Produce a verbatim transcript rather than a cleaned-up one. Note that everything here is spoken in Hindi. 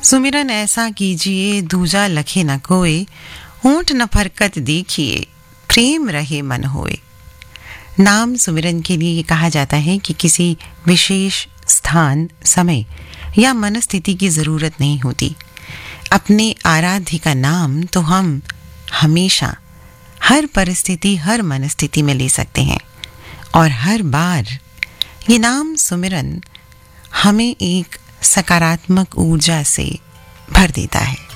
सुमिरन ऐसा कीजिए दूजा लखे न कोय, ऊंट न फरकत देखिए, प्रेम रहे मन होए। नाम सुमिरन के लिए कहा जाता है कि किसी विशेष स्थान, समय या मनस्थिति की जरूरत नहीं होती। अपने आराध्य का नाम तो हम हमेशा, हर परिस्थिति, हर मनस्थिति में ले सकते हैं और हर बार ये नाम सुमिरन हमें एक सकारात्मक ऊर्जा से भर देता है।